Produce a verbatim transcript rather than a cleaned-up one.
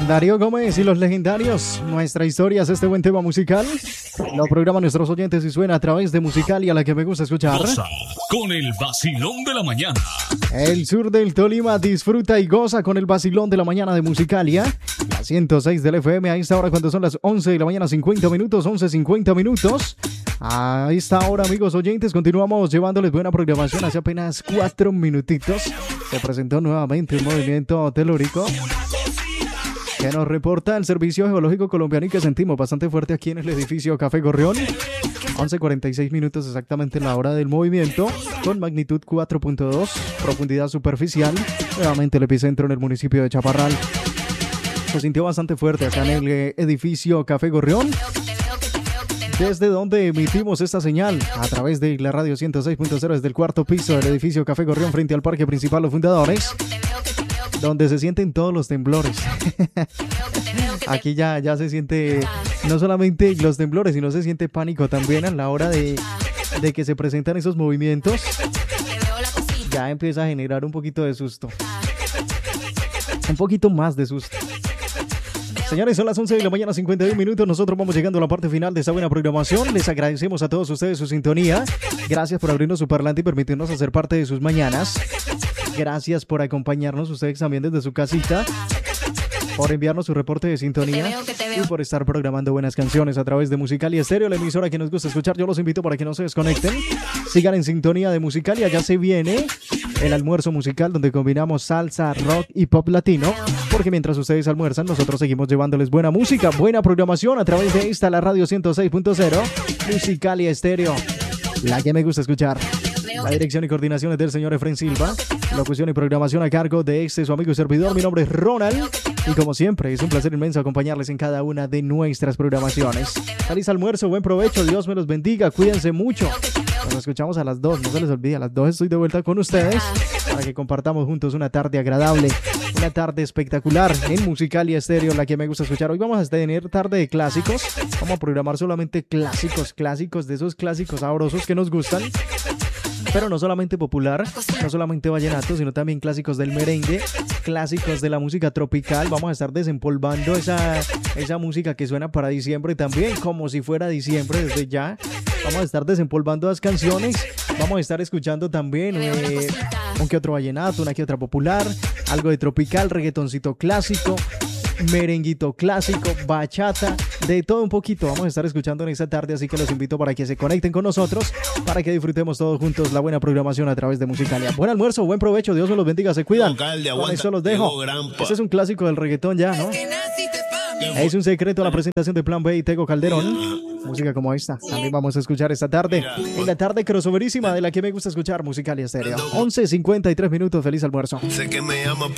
Darío Gómez y los legendarios. Nuestra historia es este buen tema musical. Lo programan nuestros oyentes y suena a través de Musicalia, la que me gusta escuchar. Goza con el vacilón de la mañana. El sur del Tolima disfruta y goza con el vacilón de la mañana de Musicalia. La ciento seis del F M a esta hora cuando son las once de la mañana, cincuenta minutos, once cincuenta minutos. A esta hora, amigos oyentes, continuamos llevándoles buena programación. Hace apenas cuatro minutitos se presentó nuevamente un movimiento telúrico que nos reporta el Servicio Geológico Colombiano y que sentimos bastante fuerte aquí en el edificio Café Gorrión. once cuarenta y seis minutos exactamente la hora del movimiento, con magnitud cuatro punto dos, profundidad superficial. Nuevamente el epicentro en el municipio de Chaparral. Se sintió bastante fuerte acá en el edificio Café Gorrión, desde donde emitimos esta señal a través de la radio ciento seis punto cero desde el cuarto piso del edificio Café Gorrión frente al Parque Principal Los Fundadores, donde se sienten todos los temblores. Aquí ya, ya se siente no solamente los temblores, sino se siente pánico también a la hora de, de que se presentan esos movimientos. Ya empieza a generar un poquito de susto. Un poquito más de susto. Señores, son las once de la mañana, cincuenta y un minutos. Nosotros vamos llegando a la parte final de esta buena programación. Les agradecemos a todos ustedes su sintonía. Gracias por abrirnos su parlante y permitirnos hacer parte de sus mañanas. Gracias por acompañarnos ustedes también desde su casita, por enviarnos su reporte de sintonía y por estar programando buenas canciones a través de Musicalia Estéreo, la emisora que nos gusta escuchar. Yo los invito para que no se desconecten. Sigan en sintonía de Musicalia. Ya se viene el almuerzo musical donde combinamos salsa, rock y pop latino, porque mientras ustedes almuerzan, nosotros seguimos llevándoles buena música, buena programación a través de esta, la radio ciento seis punto cero, Musicalia Estéreo, la que me gusta escuchar. La dirección y coordinación es del señor Efren Silva. Locución y programación a cargo de este su amigo y servidor. Mi nombre es Ronald y como siempre es un placer inmenso acompañarles en cada una de nuestras programaciones. Feliz almuerzo, buen provecho, Dios me los bendiga, cuídense mucho. Nos escuchamos a las dos, no se les olvide, a las dos estoy de vuelta con ustedes para que compartamos juntos una tarde agradable, una tarde espectacular en Musicalia Estéreo, la que me gusta escuchar. Hoy vamos a tener tarde de clásicos, vamos a programar solamente clásicos, clásicos, de esos clásicos sabrosos que nos gustan. Pero no solamente popular, no solamente vallenato, sino también clásicos del merengue, clásicos de la música tropical. Vamos a estar desempolvando esa, esa música que suena para diciembre también, como si fuera diciembre desde ya. Vamos a estar desempolvando las canciones, vamos a estar escuchando también eh, un que otro vallenato, una que otra popular, algo de tropical, reggaetoncito clásico, merenguito clásico, bachata, de todo un poquito vamos a estar escuchando en esta tarde, así que los invito para que se conecten con nosotros, para que disfrutemos todos juntos la buena programación a través de Musicalia. Buen almuerzo, buen provecho, Dios me los bendiga, se cuidan. Con eso los dejo. Este es un clásico del reggaetón ya, ¿no? Es un secreto la presentación de Plan B y Tego Calderón. Música como esta también vamos a escuchar esta tarde, en la tarde crossoverísima de la que me gusta escuchar, Musicalia Estéreo. once cincuenta y tres minutos, feliz almuerzo. Sé que me ama,